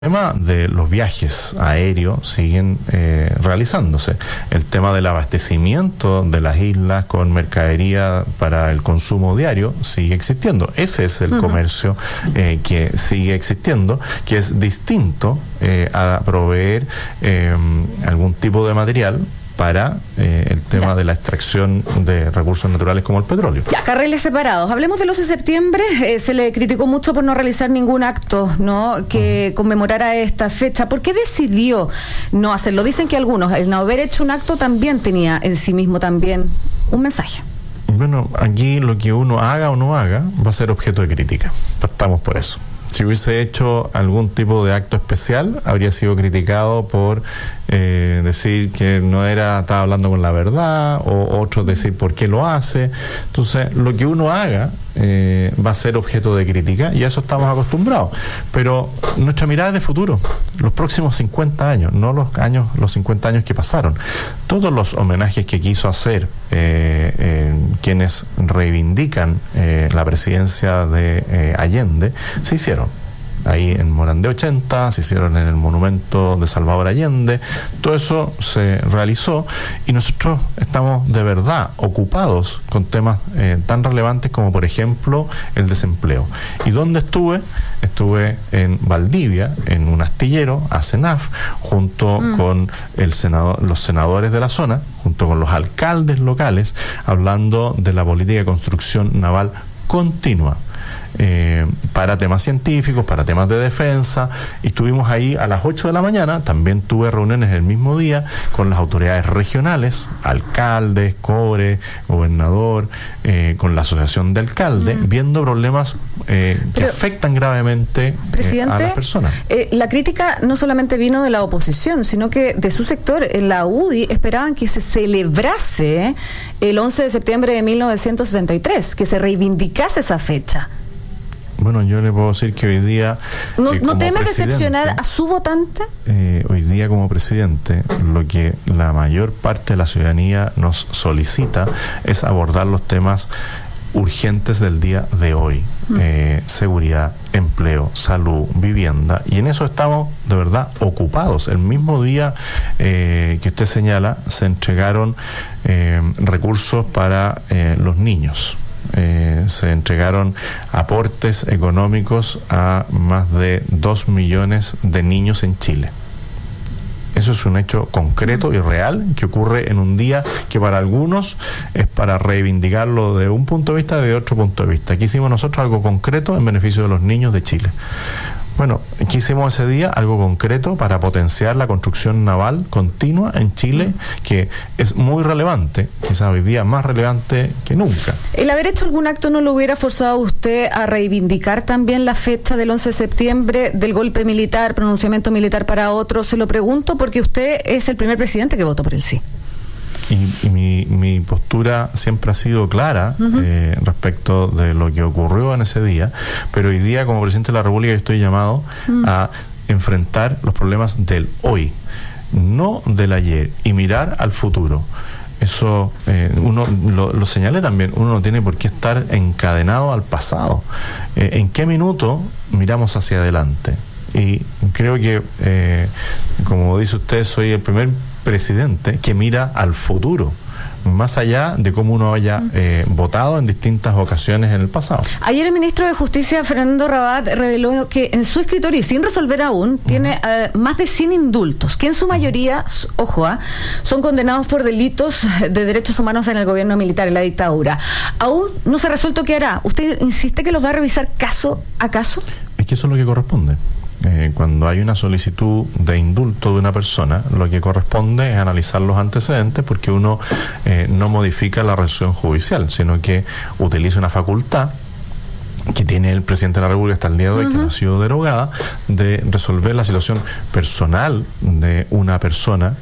tema de los viajes aéreos siguen realizándose. El tema del abastecimiento de las islas con mercadería para el consumo diario sigue existiendo. Ese es el comercio que sigue existiendo, que es distinto a proveer algún tipo de material para el tema de la extracción de recursos naturales como el petróleo. Ya, carriles separados. Hablemos del 11 de septiembre. Se le criticó mucho por no realizar ningún acto, ¿no?, que conmemorara esta fecha. ¿Por qué decidió no hacerlo? Dicen que algunos, el no haber hecho un acto también tenía en sí mismo también un mensaje. Bueno, aquí lo que uno haga o no haga va a ser objeto de crítica. Partamos por eso. Si hubiese hecho algún tipo de acto especial, habría sido criticado por decir que estaba hablando con la verdad, o otros decir por qué lo hace. Entonces, lo que uno haga va a ser objeto de crítica, y a eso estamos acostumbrados. Pero nuestra mirada es de futuro, los próximos 50 años, no los 50 años que pasaron. Todos los homenajes que quiso hacer quienes reivindican la presidencia de Allende se hicieron. Ahí en Morandé 80, se hicieron en el monumento de Salvador Allende. Todo eso se realizó, y nosotros estamos de verdad ocupados con temas tan relevantes como, por ejemplo, el desempleo. ¿Y dónde estuve? Estuve en Valdivia, en un astillero, ASENAF, junto con los senadores de la zona, junto con los alcaldes locales, hablando de la política de construcción naval continua. Para temas científicos, para temas de defensa, y estuvimos ahí a las 8 de la mañana. También tuve reuniones el mismo día con las autoridades regionales, alcaldes, CORE, gobernador, con la asociación de alcaldes, viendo problemas que afectan gravemente a las personas. La crítica no solamente vino de la oposición, sino que de su sector. En la UDI esperaban que se celebrase el 11 de septiembre de 1973, que se reivindicase esa fecha. Bueno, yo le puedo decir que hoy día... ¿No teme decepcionar a su votante? Hoy día, como presidente, lo que la mayor parte de la ciudadanía nos solicita es abordar los temas urgentes del día de hoy. Seguridad, empleo, salud, vivienda, y en eso estamos de verdad ocupados. El mismo día que usted señala, se entregaron recursos para los niños. Se entregaron aportes económicos a más de 2 millones de niños en Chile. Eso es un hecho concreto y real que ocurre en un día que para algunos es para reivindicarlo de un punto de vista y de otro punto de vista. Aquí hicimos nosotros algo concreto en beneficio de los niños de Chile. Bueno, aquí hicimos ese día algo concreto para potenciar la construcción naval continua en Chile, que es muy relevante, quizás hoy día más relevante que nunca. ¿El haber hecho algún acto no lo hubiera forzado a usted a reivindicar también la fecha del 11 de septiembre, del golpe militar, pronunciamiento militar para otros? Se lo pregunto porque usted es el primer presidente que votó por el sí. Y mi postura siempre ha sido clara respecto de lo que ocurrió en ese día, pero hoy día, como presidente de la República, estoy llamado a enfrentar los problemas del hoy, no del ayer, y mirar al futuro. Eso uno lo señalé también, uno no tiene por qué estar encadenado al pasado. ¿En qué minuto miramos hacia adelante? Y creo que, como dice usted, soy el primer presidente que mira al futuro, más allá de cómo uno haya votado en distintas ocasiones en el pasado. Ayer el ministro de Justicia, Fernando Rabat, reveló que en su escritorio, y sin resolver aún, tiene más de 100 indultos, que en su mayoría, ojo, son condenados por delitos de derechos humanos en el gobierno militar, en la dictadura. Aún no se ha resuelto qué hará. ¿Usted insiste que los va a revisar caso a caso? Es que eso es lo que corresponde. Cuando hay una solicitud de indulto de una persona, lo que corresponde es analizar los antecedentes, porque uno no modifica la resolución judicial, sino que utiliza una facultad que tiene el presidente de la República hasta el día de hoy, que no ha sido derogada, de resolver la situación personal de una persona,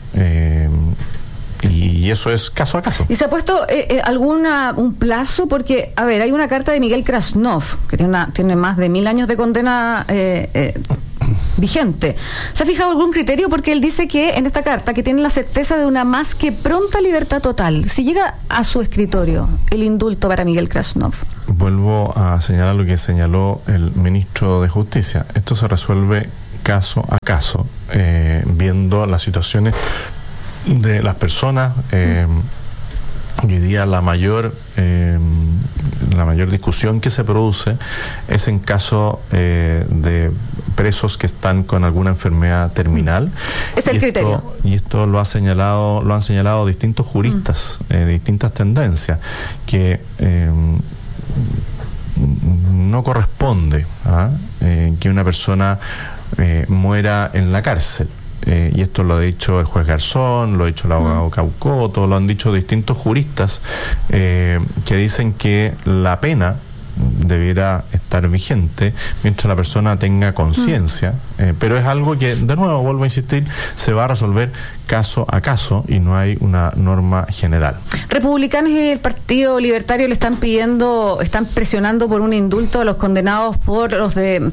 y eso es caso a caso. ¿Y se ha puesto un plazo? Porque, a ver, hay una carta de Miguel Krasnov, que tiene más de 1000 años de condena vigente. ¿Se ha fijado algún criterio? Porque él dice que en esta carta que tiene la certeza de una más que pronta libertad total. Si llega a su escritorio el indulto para Miguel Krasnov. Vuelvo a señalar lo que señaló el ministro de Justicia. Esto se resuelve caso a caso, viendo las situaciones de las personas. Hoy día la mayor discusión que se produce es en caso de presos que están con alguna enfermedad terminal. Es el criterio. Y esto lo han señalado distintos juristas de distintas tendencias, que no corresponde que una persona muera en la cárcel. Y esto lo ha dicho el juez Garzón, lo ha dicho el abogado Caucoto, lo han dicho distintos juristas que dicen que la pena debiera estar vigente mientras la persona tenga conciencia, pero es algo que, de nuevo, vuelvo a insistir, se va a resolver caso a caso y no hay una norma general. Republicanos y el Partido Libertario le están presionando por un indulto a los condenados por los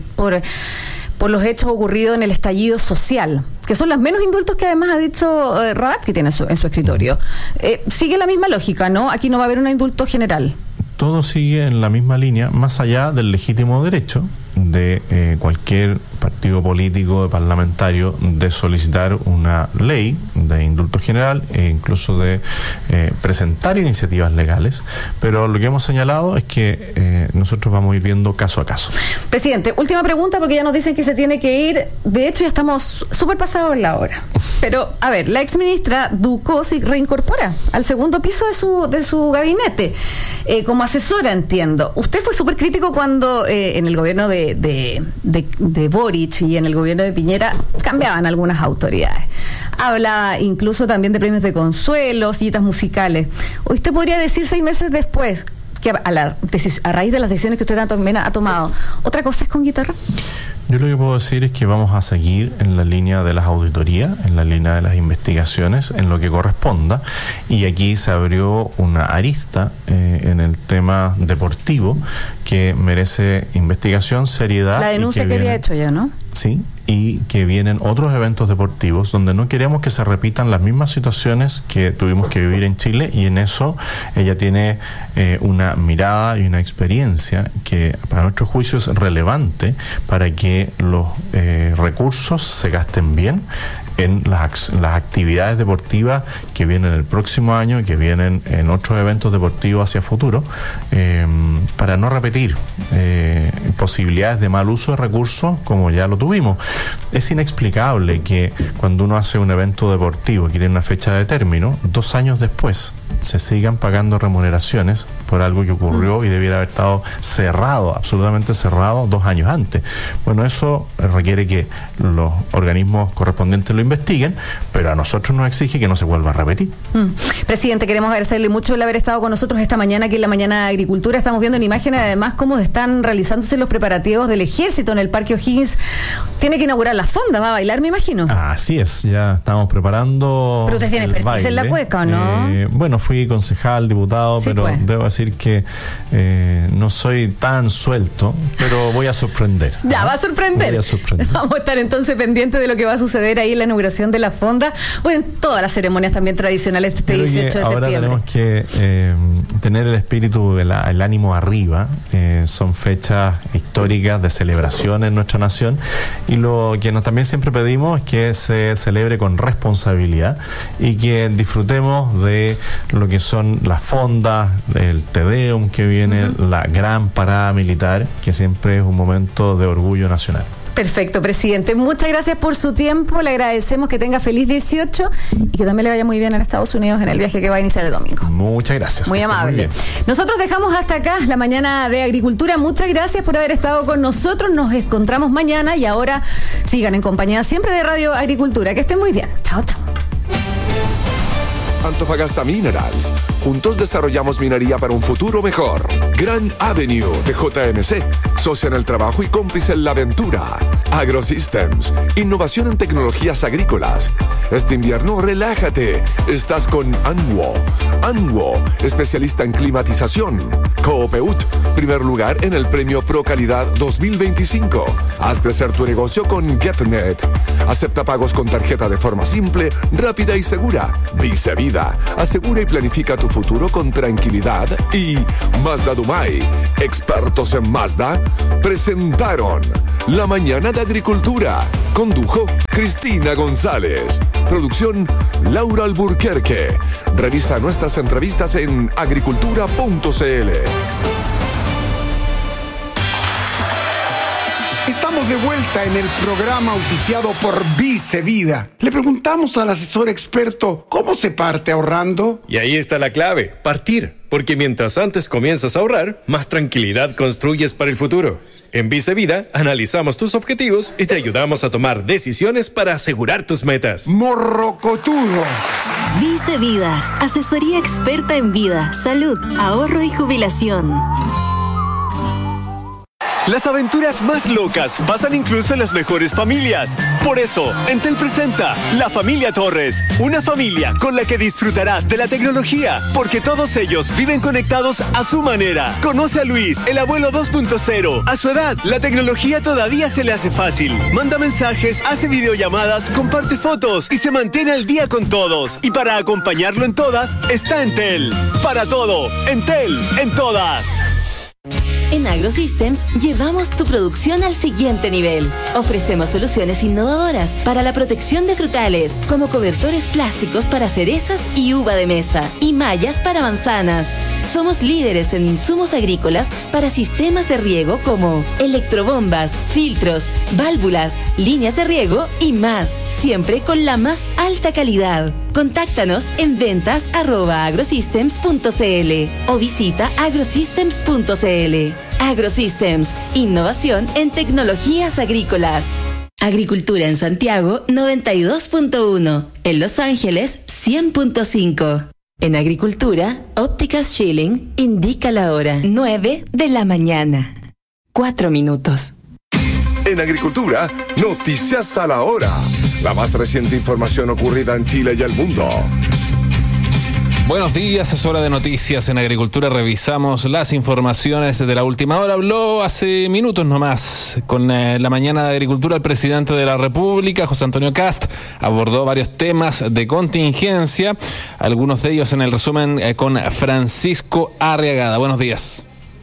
hechos ocurridos en el estallido social, que son los menos indultos que además ha dicho Rabat, que tiene en su escritorio. Sigue la misma lógica, ¿no? Aquí no va a haber un indulto general. Todo sigue en la misma línea, más allá del legítimo derecho de cualquier partido político, parlamentario, de solicitar una ley de indulto general e incluso de presentar iniciativas legales, pero lo que hemos señalado es que nosotros vamos a ir viendo caso a caso. Presidente, última pregunta, porque ya nos dicen que se tiene que ir. De hecho, ya estamos súper pasados en la hora. Pero, a ver, la exministra Ducó se reincorpora al segundo piso de su gabinete, como asesora, entiendo. Usted fue súper crítico cuando en el gobierno de Boric y en el gobierno de Piñera cambiaban algunas autoridades. Habla incluso también de premios de consuelo, sillitas musicales. ¿Usted podría decir 6 meses después que a raíz de las decisiones que usted también ha tomado, otra cosa es con guitarra? Yo lo que puedo decir es que vamos a seguir en la línea de las auditorías, en la línea de las investigaciones, en lo que corresponda, y aquí se abrió una arista en el tema deportivo que merece investigación, seriedad. La denuncia que había hecho ya, ¿no? Sí, y que vienen otros eventos deportivos donde no queremos que se repitan las mismas situaciones que tuvimos que vivir en Chile, y en eso ella tiene una mirada y una experiencia que para nuestro juicio es relevante para que los recursos se gasten bien en las actividades deportivas que vienen el próximo año y que vienen en otros eventos deportivos hacia futuro, para no repetir posibilidades de mal uso de recursos como ya lo tuvimos. Es inexplicable que cuando uno hace un evento deportivo que tiene una fecha de término, 2 años después se sigan pagando remuneraciones por algo que ocurrió y debiera haber estado cerrado, absolutamente cerrado, 2 años antes. Bueno, eso requiere que los organismos correspondientes lo investiguen, pero a nosotros nos exige que no se vuelva a repetir. Presidente, queremos agradecerle mucho el haber estado con nosotros esta mañana aquí en la Mañana de Agricultura. Estamos viendo en imágenes además cómo están realizándose los preparativos del ejército en el Parque O'Higgins. Tiene que inaugurar la fonda, va a bailar, me imagino. Así es, ya estamos preparando. Pero usted tiene expertise en la cueca, ¿no? Bueno, fui concejal, diputado, sí, pero pues, debo decir que no soy tan suelto, pero voy a sorprender. Ya, va a sorprender. Voy a sorprender. Vamos a estar entonces pendientes de lo que va a suceder ahí en la inauguración de la fonda, o en todas las ceremonias también tradicionales de este 18 de septiembre. Ahora tenemos que tener el espíritu, el ánimo arriba. Son fechas históricas de celebración en nuestra nación, y lo que también siempre pedimos es que se celebre con responsabilidad y que disfrutemos de lo que son las fondas, el Te Deum que viene, la gran parada militar, que siempre es un momento de orgullo nacional. Perfecto, presidente. Muchas gracias por su tiempo. Le agradecemos, que tenga feliz 18 y que también le vaya muy bien en Estados Unidos en el viaje que va a iniciar el domingo. Muchas gracias. Muy amable. Nosotros dejamos hasta acá la Mañana de Agricultura. Muchas gracias por haber estado con nosotros. Nos encontramos mañana y ahora sigan en compañía siempre de Radio Agricultura. Que estén muy bien. Chao, chao. Antofagasta Minerals. Juntos desarrollamos minería para un futuro mejor. Gran Avenue de JMC. Socia en el trabajo y cómplice en la aventura. AgroSystems. Innovación en tecnologías agrícolas. Este invierno, relájate. Estás con Anwo. Anwo, especialista en climatización. Coopeut, primer lugar en el premio Pro Calidad 2025. Haz crecer tu negocio con GetNet. Acepta pagos con tarjeta de forma simple, rápida y segura. Vicevida. Asegura y planifica tu futuro con tranquilidad. Y Mazda Dumay, expertos en Mazda, presentaron La Mañana de Agricultura. Condujo Cristina González. Producción Laura Alburquerque. Revisa nuestras entrevistas en agricultura.cl. Estamos de vuelta en el programa auspiciado por Vice Vida. Le preguntamos al asesor experto cómo se parte ahorrando. Y ahí está la clave, partir. Porque mientras antes comienzas a ahorrar, más tranquilidad construyes para el futuro. En Vice Vida analizamos tus objetivos y te ayudamos a tomar decisiones para asegurar tus metas. Morrocotudo. Vice Vida, asesoría experta en vida, salud, ahorro y jubilación. Las aventuras más locas pasan incluso en las mejores familias. Por eso, Entel presenta La Familia Torres, una familia con la que disfrutarás de la tecnología, porque todos ellos viven conectados a su manera. Conoce a Luis, el abuelo 2.0. A su edad, la tecnología todavía se le hace fácil. Manda mensajes, hace videollamadas, comparte fotos y se mantiene al día con todos. Y para acompañarlo en todas, está Entel. Para todo, Entel, en todas. En AgroSystems llevamos tu producción al siguiente nivel. Ofrecemos soluciones innovadoras para la protección de frutales, como cobertores plásticos para cerezas y uva de mesa, y mallas para manzanas. Somos líderes en insumos agrícolas para sistemas de riego como electrobombas, filtros, válvulas, líneas de riego y más, siempre con la más alta calidad. Contáctanos en ventas@agrosystems.cl o visita agrosystems.cl. AgroSystems, innovación en tecnologías agrícolas. Agricultura en Santiago 92.1, en Los Ángeles 100.5. En Agricultura, Ópticas Schilling indica la hora 9 de la mañana. 4 minutos. En Agricultura, noticias a la hora. La más reciente información ocurrida en Chile y el mundo. Buenos días, es hora de noticias en Agricultura. Revisamos las informaciones de la última hora. Habló hace minutos nomás con la mañana de Agricultura el presidente de la República, José Antonio Kast. Abordó varios temas de contingencia, algunos de ellos en el resumen con Francisco Arriagada. Buenos días.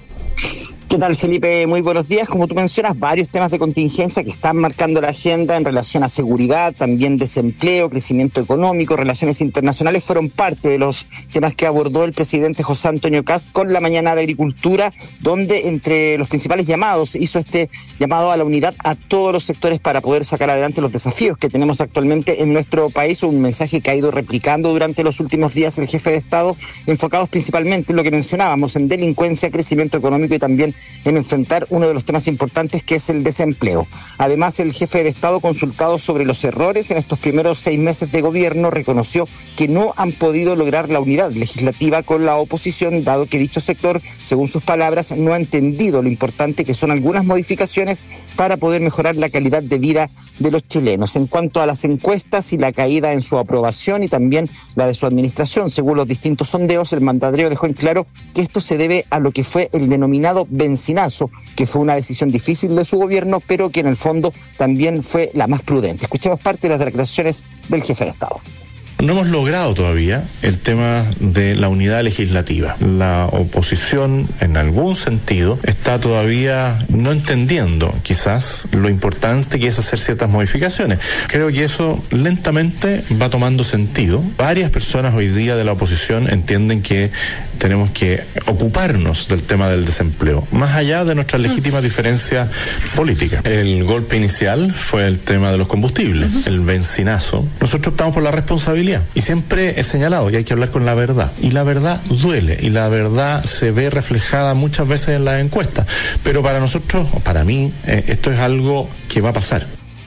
¿Qué tal, Felipe? Muy buenos días. Como tú mencionas, varios temas de contingencia que están marcando la agenda en relación a seguridad, también desempleo, crecimiento económico, relaciones internacionales, fueron parte de los temas que abordó el presidente José Antonio Kast con la mañana de Agricultura, donde entre los principales llamados hizo este llamado a la unidad a todos los sectores para poder sacar adelante los desafíos que tenemos actualmente en nuestro país. Un mensaje que ha ido replicando durante los últimos días el jefe de Estado, enfocados principalmente en lo que mencionábamos, en delincuencia, crecimiento económico y también en enfrentar uno de los temas importantes, que es el desempleo. Además, el jefe de Estado, consultado sobre los errores en estos primeros 6 meses de gobierno, reconoció que no han podido lograr la unidad legislativa con la oposición, dado que dicho sector, según sus palabras, no ha entendido lo importante que son algunas modificaciones para poder mejorar la calidad de vida de los chilenos. En cuanto a las encuestas y la caída en su aprobación y también la de su administración, según los distintos sondeos, el mandatario dejó en claro que esto se debe a lo que fue el denominado bencinazo, que fue una decisión difícil de su gobierno, pero que en el fondo también fue la más prudente. Escuchemos parte de las declaraciones del jefe de Estado. No hemos logrado todavía el tema de la unidad legislativa. La oposición, en algún sentido, está todavía no entendiendo quizás lo importante que es hacer ciertas modificaciones. Creo que eso lentamente va tomando sentido. Varias personas hoy día de la oposición entienden que tenemos que ocuparnos del tema del desempleo, más allá de nuestras legítimas diferencias políticas. El golpe inicial fue el tema de los combustibles, el bencinazo. Nosotros optamos por la responsabilidad. Y siempre he señalado que hay que hablar con la verdad. Y la verdad duele. Y la verdad se ve reflejada muchas veces en las encuestas. Pero para nosotros, o para mí, esto es algo que va a pasar.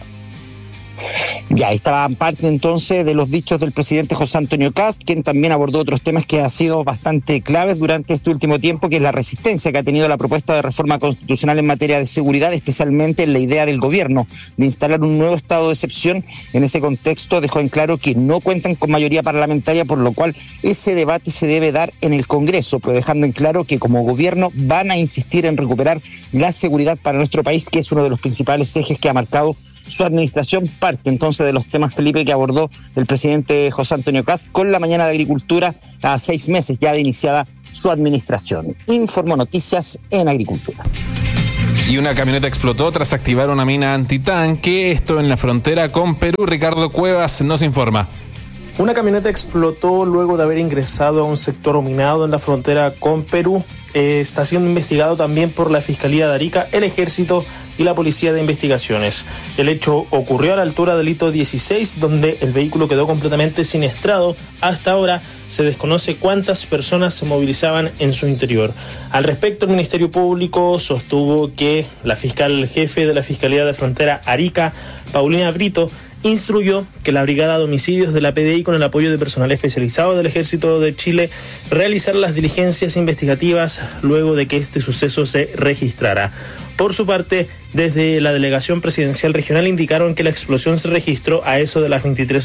Ya, estaban parte entonces de los dichos del presidente José Antonio Kast, quien también abordó otros temas que han sido bastante claves durante este último tiempo, que es la resistencia que ha tenido la propuesta de reforma constitucional en materia de seguridad, especialmente en la idea del gobierno de instalar un nuevo estado de excepción. En ese contexto dejó en claro que no cuentan con mayoría parlamentaria, por lo cual ese debate se debe dar en el Congreso, pero dejando en claro que como gobierno van a insistir en recuperar la seguridad para nuestro país, que es uno de los principales ejes que ha marcado su administración. Parte entonces de los temas, Felipe, que abordó el presidente José Antonio Kast con la mañana de Agricultura a 6 meses ya de iniciada su administración. Informó Noticias en Agricultura. Y una camioneta explotó tras activar una mina antitanque, esto en la frontera con Perú. Ricardo Cuevas nos informa. Una camioneta explotó luego de haber ingresado a un sector minado en la frontera con Perú. Está siendo investigado también por la Fiscalía de Arica, el Ejército y la Policía de Investigaciones. El hecho ocurrió a la altura del hito 16, donde el vehículo quedó completamente siniestrado. Hasta ahora se desconoce cuántas personas se movilizaban en su interior. Al respecto, el Ministerio Público sostuvo que la fiscal jefe de la Fiscalía de Frontera Arica, Paulina Brito, instruyó que la Brigada de Homicidios de la PDI, con el apoyo de personal especializado del Ejército de Chile, realizara las diligencias investigativas luego de que este suceso se registrara. Por su parte, desde la Delegación Presidencial Regional indicaron que la explosión se registró a eso de las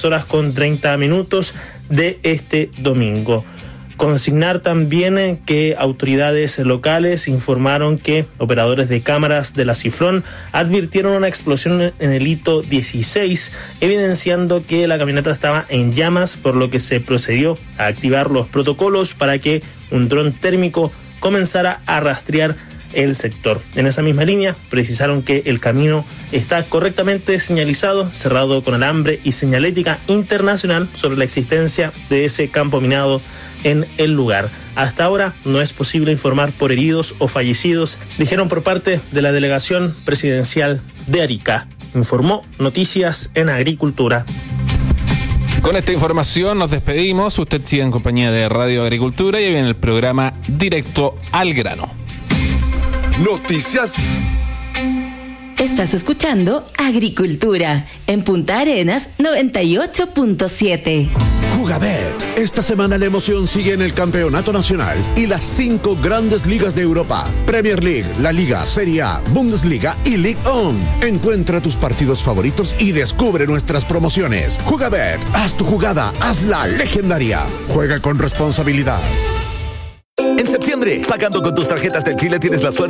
23:30 de este domingo. Consignar también que autoridades locales informaron que operadores de cámaras de la Cifrón advirtieron una explosión en el hito 16, evidenciando que la camioneta estaba en llamas, por lo que se procedió a activar los protocolos para que un dron térmico comenzara a rastrear el sector. En esa misma línea, precisaron que el camino está correctamente señalizado, cerrado con alambre y señalética internacional sobre la existencia de ese campo minado en el lugar. Hasta ahora no es posible informar por heridos o fallecidos, dijeron por parte de la Delegación Presidencial de Arica. Informó Noticias en Agricultura. Con esta información nos despedimos. Usted sigue en compañía de Radio Agricultura y viene el programa Directo al Grano. Noticias. Estás escuchando Agricultura en Punta Arenas 98.7. Jugabet. Esta semana la emoción sigue en el Campeonato Nacional y las 5 grandes ligas de Europa: Premier League, La Liga, Serie A, Bundesliga y Ligue 1. Encuentra tus partidos favoritos y descubre nuestras promociones. Jugabet. Haz tu jugada, hazla legendaria. Juega con responsabilidad. En septiembre, pagando con tus tarjetas del Chile tienes la suerte